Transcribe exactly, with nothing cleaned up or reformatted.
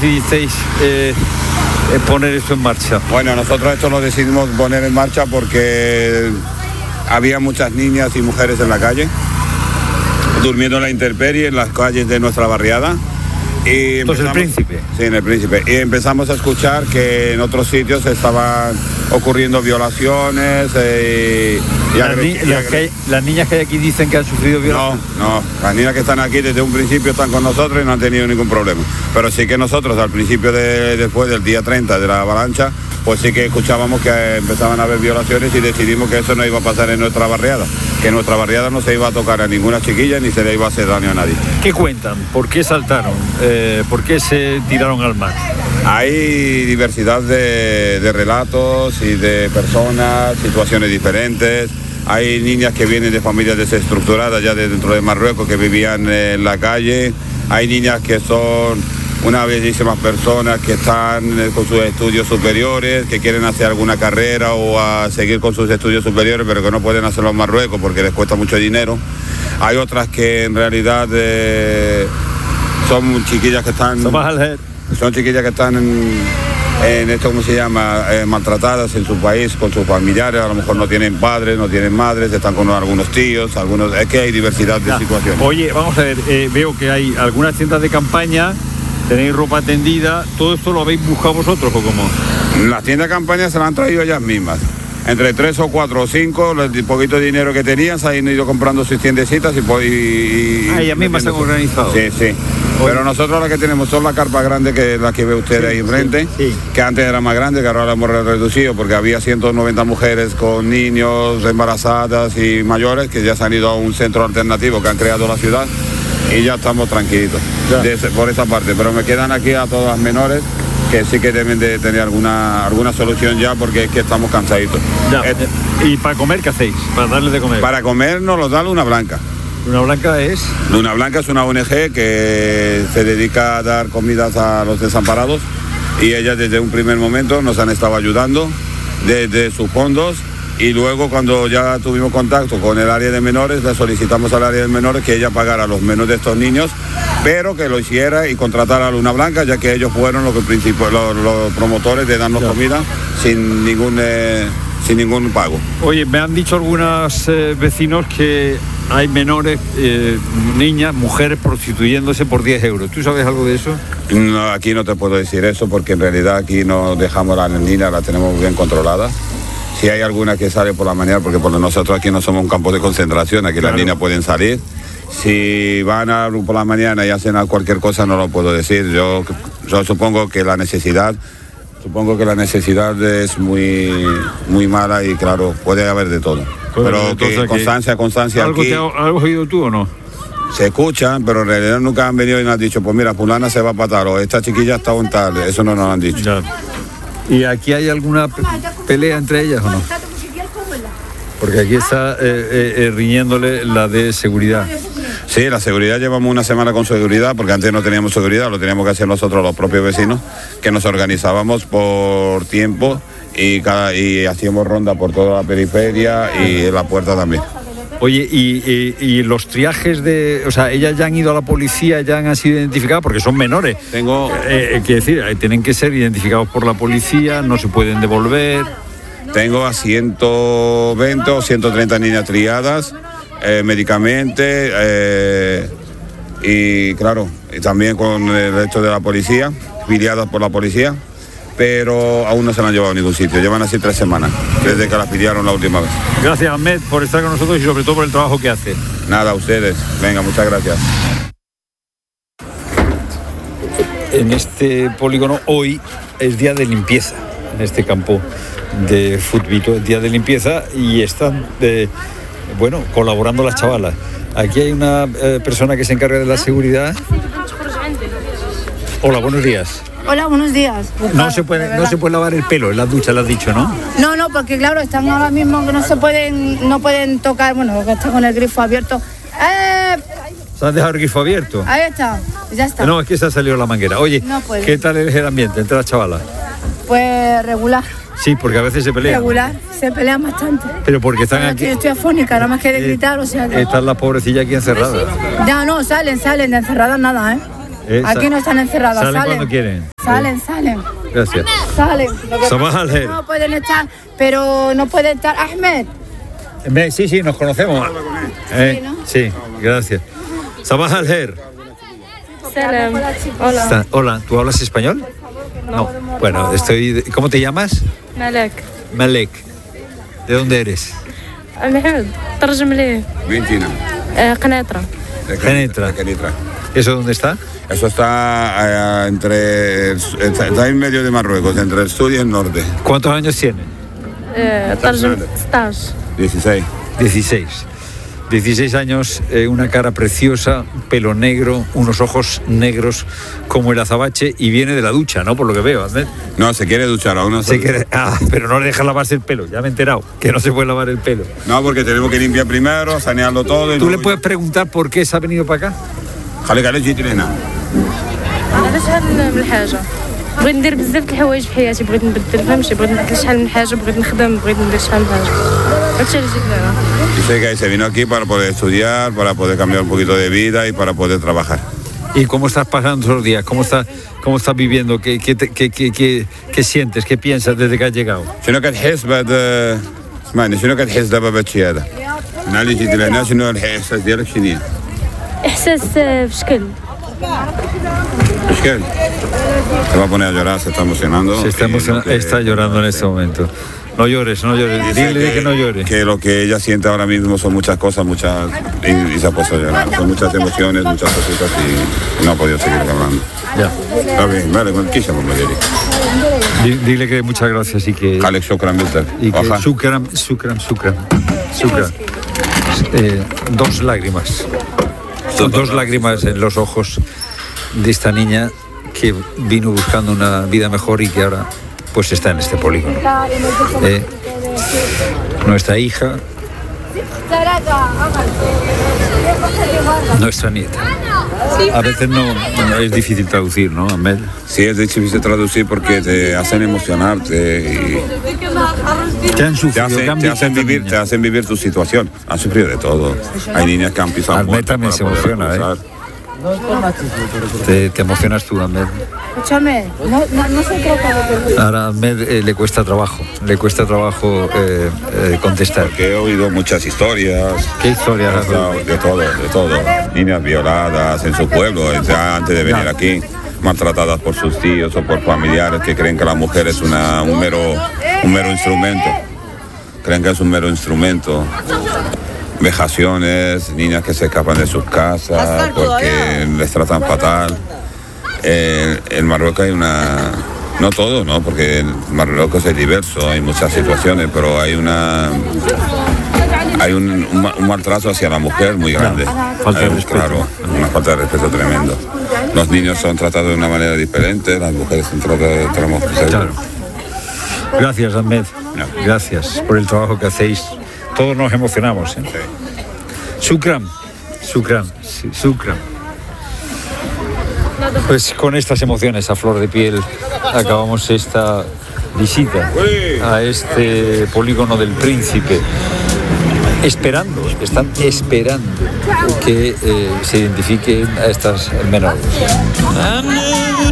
decidisteis eh, eh, poner esto en marcha? Bueno, nosotros esto lo decidimos poner en marcha porque había muchas niñas y mujeres en la calle, durmiendo en la intemperie en las calles de nuestra barriada. Y Entonces el Príncipe. Sí, en el Príncipe. Y empezamos a escuchar que en otros sitios estaban ocurriendo violaciones eh, y, y, las, ni y las, que hay, las niñas que hay aquí dicen que han sufrido violaciones. No, no, las niñas que están aquí desde un principio están con nosotros y no han tenido ningún problema. Pero sí que nosotros al principio de después del día treinta de la avalancha, pues sí que escuchábamos que empezaban a haber violaciones y decidimos que eso no iba a pasar en nuestra barriada, que en nuestra barriada no se iba a tocar a ninguna chiquilla ni se le iba a hacer daño a nadie. ¿Qué cuentan? ¿Por qué saltaron? Eh, ¿Por qué se tiraron al mar? Hay diversidad de, de relatos y de personas, situaciones diferentes. Hay niñas que vienen de familias desestructuradas ya de dentro de Marruecos que vivían en la calle. Hay niñas que son unas bellísimas personas que están con sus estudios superiores, que quieren hacer alguna carrera o a seguir con sus estudios superiores, pero que no pueden hacerlo en Marruecos porque les cuesta mucho dinero. Hay otras que en realidad eh, son chiquillas que están... Son chiquillas que están en, en esto, ¿cómo se llama? Eh, maltratadas en su país con sus familiares, a lo mejor no tienen padres, no tienen madres, están con algunos tíos, algunos... Es que hay diversidad de ya. situaciones. Oye, vamos a ver, eh, veo que hay algunas tiendas de campaña, tenéis ropa tendida, ¿todo esto lo habéis buscado vosotros o cómo? Las tiendas de campaña se las han traído ellas mismas. Entre tres o cuatro o cinco, el poquito de dinero que tenían, se han ido comprando sus tiendecitas y... y, y ah, ellas mismas se han organizado. Sí, sí. Oye. Pero nosotros lo que tenemos son las carpas grandes, que las que ve usted sí, ahí enfrente, sí, sí. Que antes era más grande, que ahora la hemos reducido, porque había ciento noventa mujeres con niños, embarazadas y mayores, que ya se han ido a un centro alternativo que han creado la ciudad, y ya estamos tranquilitos de ese, por esa parte. Pero me quedan aquí a todas las menores, que sí que deben de tener alguna alguna solución ya, porque es que estamos cansaditos. Ya. Este, ¿Y para comer qué hacéis? Para darles de comer. Para comer nos los da Luna Blanca. ¿Luna Blanca es? Luna Blanca es una O N G que se dedica a dar comidas a los desamparados, y ellas desde un primer momento nos han estado ayudando desde sus fondos, y luego cuando ya tuvimos contacto con el área de menores, le solicitamos al área de menores que ella pagara los menús de estos niños, pero que lo hiciera y contratara a Luna Blanca, ya que ellos fueron los, los, los promotores de darnos claro. comida sin ningún, eh, sin ningún pago. Oye, me han dicho algunos eh, vecinos que hay menores, eh, niñas, mujeres prostituyéndose por diez euros. ¿Tú sabes algo de eso? No, aquí no te puedo decir eso, porque en realidad aquí no dejamos a las niñas, las tenemos bien controladas. Si hay alguna que sale por la mañana, porque por nosotros aquí no somos un campo de concentración, aquí claro. Las niñas pueden salir. Si van a por la mañana y hacen cualquier cosa, no lo puedo decir. Yo, yo supongo que la necesidad, supongo que la necesidad es muy, muy mala, y claro, puede haber de todo. Pues pero que aquí, constancia, constancia ¿algo aquí. Te ha, ¿Algo has oído tú o no? Se escuchan, pero en realidad nunca han venido y nos han dicho, pues mira, fulana se va para tal, o esta chiquilla está un tal. Eso no nos lo han dicho. Ya. ¿Y aquí hay alguna pelea entre ellas o no? Porque aquí está eh, eh, riñéndole la de seguridad. Sí, la seguridad, llevamos una semana con seguridad, porque antes no teníamos seguridad, lo teníamos que hacer nosotros los propios vecinos, que nos organizábamos por tiempo y, cada, y hacíamos ronda por toda la periferia y la puerta también. Oye, y, y, y los triajes de... O sea, ellas ya han ido a la policía, ya han sido identificadas, porque son menores. Tengo... Eh, eh, quiero decir, eh, tienen que ser identificados por la policía, no se pueden devolver. Tengo a ciento veinte o ciento treinta niñas triadas, eh, médicamente, eh, y claro, y también con el resto de la policía, filiadas por la policía, pero aún no se la han llevado a ningún sitio. Llevan así tres semanas, desde que las pidieron la última vez. Gracias, Ahmed, por estar con nosotros y sobre todo por el trabajo que hace. Nada, a ustedes. Venga, muchas gracias. En este polígono hoy es día de limpieza, en este campo de Futbito, es día de limpieza, y están, eh, bueno, colaborando las chavalas. Aquí hay una eh, persona que se encarga de la seguridad. Hola, buenos días. Hola, buenos días. No se puede, no se puede lavar el pelo en la ducha, lo has dicho, ¿no? No, no, porque claro, están ahora mismo que no se pueden, no pueden tocar, bueno, porque está con el grifo abierto. ¡Eh! ¿Se has dejado el grifo abierto? Ahí está, ya está. No, es que se ha salido la manguera. Oye, no ¿qué tal es el ambiente entre las chavalas? Pues regular. Sí, porque a veces se pelean. Regular, se pelean bastante. Pero porque están Pero aquí... Yo estoy afónica, nada más que de gritar, o sea... Que... Están las pobrecillas aquí encerradas. Ya, no, salen, salen, de encerradas nada, ¿eh? Eh, Aquí no están encerradas, salen. salen. Cuando quieren. Salen, salen. Gracias. Salen. Lo que Sabah pasa es que al-Khair. no pueden estar, pero no pueden estar. Ahmed. Ve, Sí, sí, nos conocemos. Eh, Sí, ¿no? sí, gracias. Sabah al-Khair. Salam. Hola. Está- Hola, ¿tú hablas español? No. Bueno, estoy. ¿Cómo te llamas? مالك؟ Malek. ¿De dónde eres? محمود ترجم ليه. Ventina. آه، قناطرة. De Kenitra. de Kenitra. ¿Eso dónde está? Eso está eh, entre, está, está en medio de Marruecos, entre el sur y el norte. ¿Cuántos años tiene? آه، ترجم ستاش. dieciséis. dieciséis. dieciséis años, eh, una cara preciosa, pelo negro, unos ojos negros como el azabache y viene de la ducha, ¿no? Por lo que veo, Ahmed. No, se quiere duchar aún. No, Se quiere- ah, pero no le deja lavarse el pelo, ya me he enterado, que no se puede lavar el pelo. no, porque tenemos que limpiar primero, sanearlo todo. Y ¿Tú le luego- puedes preguntar por qué se ha venido para acá? خليك على جيت لهنا. على شحال من حاجة. بغيت ندير بزاف د الحوايج في حياتي، بغيت نبدل، فهمتي، بغيت ندير شحال من حاجة، بغيت نخدم، بغيت ندير شحال من حاجة. هادشي اللي جيت لهنا. Dice que se vino aquí para poder estudiar, para poder cambiar un poquito de vida y para poder trabajar. ¿Y cómo estás pasando esos días? ¿Cómo estás, cómo estás viviendo? ¿Qué, qué, te- qué, qué, qué, qué sientes? ¿Qué piensas desde que has llegado? شنو كتحس بعد اسمعني شنو كتحس دابا بهادشي هذا؟ من اللي جيت لهنا شنو الاحساس ديالك شنو هي؟ إحساس آه، بشكل. Miguel, se va a poner a llorar, se está emocionando. Se está Y lo emocionando, que- está llorando en este momento. No llores, no llores. Dice Dile que no llore. Que lo que ella siente ahora mismo son muchas cosas, muchas. Y, y se ha puesto a llorar. Son muchas emociones, muchas cositas y no ha podido seguir hablando. Ya. Está bien, vale, con quisha por medio. Di- Dile que muchas gracias y que. Alex Shukran Mister. Y que Oja. Shukran, Shukran, Shukran. Shukran. Eh, dos lágrimas. Son dos lágrimas en los ojos de esta niña que vino buscando una vida mejor y que ahora pues está en este polígono. Eh, nuestra hija, nuestra nieta. A veces no, no es difícil traducir, ¿no, Ahmed? Sí, es difícil traducir porque te hacen emocionarte y Te han te sufrido, hacen, ¿qué han te visto hacen estas vivir, niñas? te hacen vivir tu situación. Han sufrido de todo. Hay niñas que han pisado Ahmed muertas también para se poder emociona, ¿eh? cruzar. Te, te emocionas tú, Ahmed. Escúchame, no, no, no se trata de que... Ahora a Ahmed eh, le cuesta trabajo, le cuesta trabajo eh, eh, contestar. Que he oído muchas historias. ¿Qué historias has oído? De todo, de todo. Niñas violadas en su pueblo, ya antes de venir aquí, maltratadas por sus tíos o por familiares que creen que la mujer es una, un, mero, un mero instrumento. Creen que es un mero instrumento. Vejaciones, niñas que se escapan de sus casas porque les tratan fatal. Eh, en Marruecos hay una... No todo, ¿no? Porque en Marruecos es diverso, hay muchas situaciones, pero hay una... Hay un, un, ma- un maltrato hacia la mujer muy grande. falta de Hay un- respeto. Claro, una falta de respeto tremendo. Los niños son tratados de una manera diferente, las mujeres son tratadas de otra manera. Claro. Gracias, Ahmed. No. Gracias por el trabajo que hacéis. Todos nos emocionamos. ¿eh? Shukran. Shukran. Sí, Shukran. Pues con estas emociones a flor de piel acabamos esta visita a este polígono del Príncipe. Esperando, están esperando que eh, se identifiquen a estas menores.